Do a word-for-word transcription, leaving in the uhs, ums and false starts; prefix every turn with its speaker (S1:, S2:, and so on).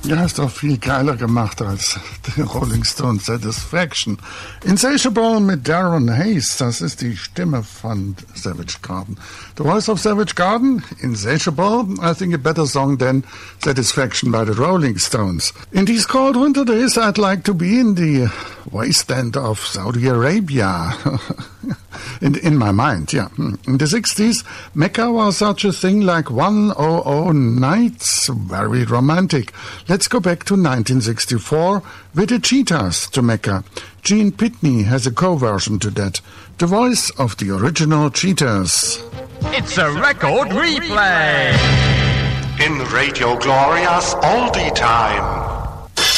S1: Ja, ist doch viel geiler gemacht als die Rolling Stones Satisfaction. Insatiable mit Darren Hayes, das ist die Stimme von Savage Garden. The voice of Savage Garden, Insatiable, I think a better song than Satisfaction by the Rolling Stones. In these cold winter days, I'd like to be in the wasteland of Saudi Arabia. in, in my mind, yeah. In the sixties, Mecca was such a thing like one hundred nights, very romantic. Let's go back to nineteen sixty-four with the Cheetahs to Mecca. Gene Pitney has a co-version to that. The voice of the original Cheetahs.
S2: It's a record replay!
S3: In Radio Gloria's oldie time.